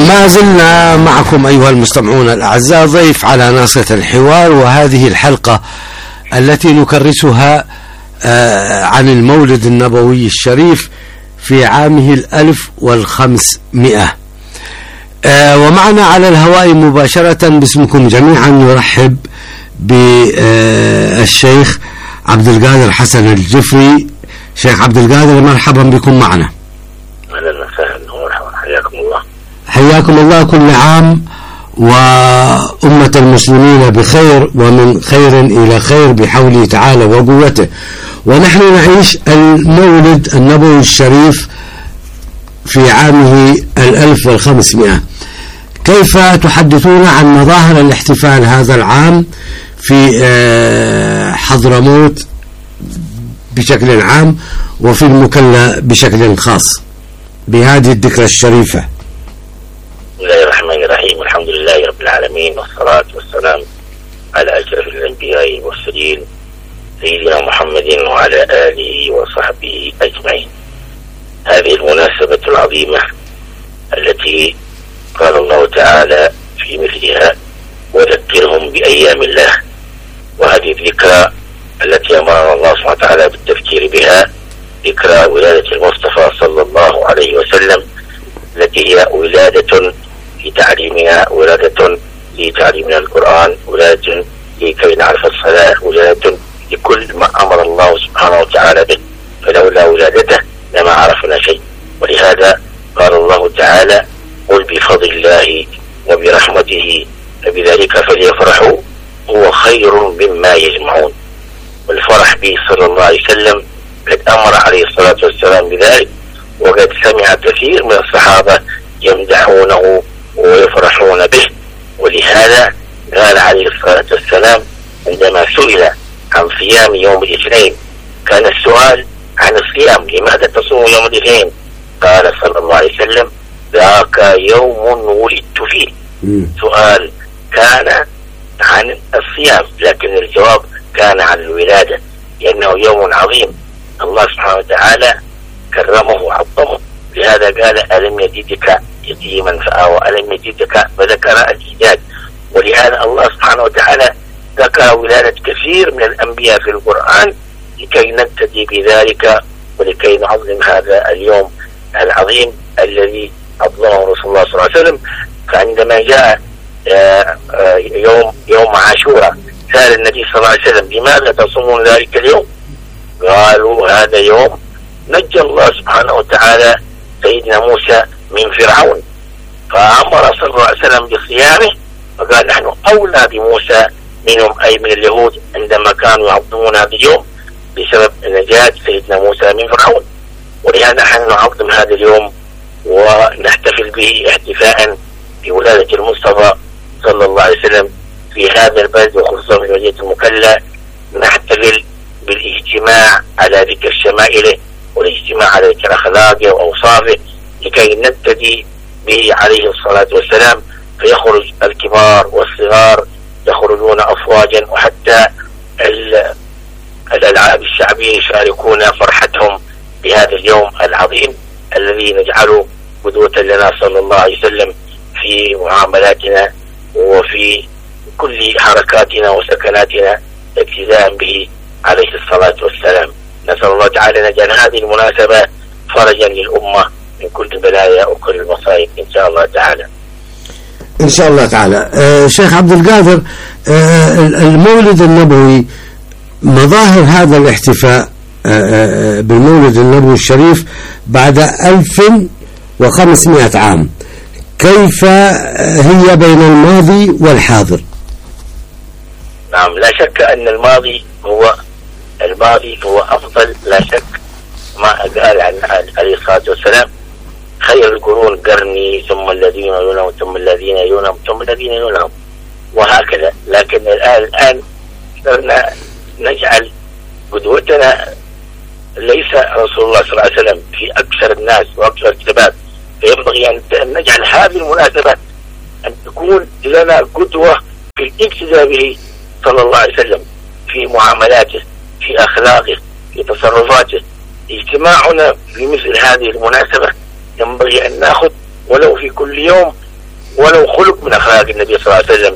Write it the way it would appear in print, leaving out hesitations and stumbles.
وما زلنا معكم أيها المستمعون الأعزاء ضيف على ناصية الحوار، وهذه الحلقة التي نكرسها عن المولد النبوي الشريف في عامه 1500. ومعنا على الهواء مباشرة باسمكم جميعا نرحب بالشيخ عبد القادر حسن الجفري. شيخ عبد القادر مرحبا بكم معنا. أهلا وسهلا ومرحبا، حياكم الله. حياكم الله. كل عام وأمة المسلمين بخير ومن خير إلى خير بحوله تعالى وقوته. ونحن نعيش المولد النبوي الشريف في عامه 1500. كيف تحدثون عن مظاهر الاحتفال هذا العام في حضرموت بشكل عام وفي المكلا بشكل خاص بهذه الذكرى الشريفة؟ بسم الله الرحمن الرحيم، الحمد لله رب العالمين، والصلاة والسلام على أشرف الأنبياء والمرسلين سيدنا محمد وعلى آله وصحبه أجمعين. هذه المناسبة العظيمة التي قال الله تعالى في مثلها وذكرهم بأيام الله، وهذه الذكرى التي أمرنا الله سبحانه وتعالى بالتفكير بها ذكرى ولادة المصطفى صلى الله عليه وسلم، التي هي ولادة لتعليمنا، ولادة لتعليمنا القرآن، ولادة لكي نعرف الصلاة، ولادة لكل ما أمر الله سبحانه وتعالى به، فلولا ولادته لما عرفنا شيء. ولهذا قال الله تعالى: قل بفضل الله وبرحمته فبذلك فليفرحوا هو خير مما يجمعون. والفرح به صلى الله عليه وسلم قد أمر عليه الصلاة والسلام بذلك، وقد سمع كثير من الصحابة يمدحونه ويفرحون به. ولهذا قال عليه الصلاة والسلام عندما سئل عن صيام يوم الاثنين، كان السؤال عن الصيام: لماذا تصوم يوم الاثنين؟ قال صلى الله عليه وسلم: ذاك يوم ولدت فيه. سؤال كان عن الصيام، لكن الجواب كان عن الولادة، لأنه يوم عظيم الله سبحانه وتعالى كرمه وعظمه. لهذا قال: ألم يجدك يتيما فآوى، ألم يجدك، فذكر الإيجاد. ولهذا الله سبحانه وتعالى ذكر ولادة كثير من الأنبياء في القرآن لكي نبتدي بذلك ولكي نعظم هذا اليوم العظيم الذي عظمه رسول الله صلى الله عليه وسلم. فعندما جاء يوم عاشوراء سأل النبي صلى الله عليه وسلم: لماذا تصومون ذلك اليوم؟ قالوا: هذا يوم نجى الله سبحانه وتعالى سيدنا موسى من فرعون، فأمر صلى الله عليه وسلم بصيامه، فقال: نحن أولى بموسى منهم، أي من اليهود، عندما كانوا يعظمون هذا اليوم بسبب نجاة سيدنا موسى من فرعون. ولهذا نحن نعظم هذا اليوم ونحتفل به احتفاء بولادة المصطفى صلى الله عليه وسلم في هذا البلد، وخصوصا في مدينة المكلا. نحتفل بالاجتماع على ذكر شمائله والاجتماع على ذكر أخلاقه وأوصافه لكي نبتدي به عليه الصلاة والسلام، فيخرج الكبار والصغار يخرجون أفواجا، وحتى الألعاب الشعبية يشاركون فرحتهم بهذا اليوم العظيم الذي نجعله قدوة لنا صلى الله عليه وسلم في معاملاتنا وفي كل حركاتنا وسكناتنا اقتداء به عليه الصلاة والسلام. نسأل الله تعالى أن يجعل هذه المناسبة فرجا للأمة من كل البلايا وكل المصائب إن شاء الله تعالى. إن شاء الله تعالى. شيخ عبد القادر، المولد النبوي، مظاهر هذا الاحتفاء بالمولد النبوي الشريف بعد 1500 عام، كيف هي بين الماضي والحاضر؟ نعم، لا شك أن الماضي هو أفضل، لا شك. ما قال عن عليه الصلاة والسلام: خير القرون قرني ثم الذين يلونهم ثم الذين يلونهم ثم الذين يلونهم، وهكذا. لكن الآن صرنا نجعل قدوتنا ليس رسول الله صلى الله عليه وسلم في أكثر الناس وأكثر الشباب، فينبغي أن نجعل هذه المناسبات أن تكون لنا قدوة في الاقتداء به صلى الله عليه وسلم في معاملاته، في أخلاقه، في تصرفاته. اجتماعنا في مثل هذه المناسبة ينبغي أن نأخذ ولو في كل يوم ولو خلق من أخلاق النبي صلى الله عليه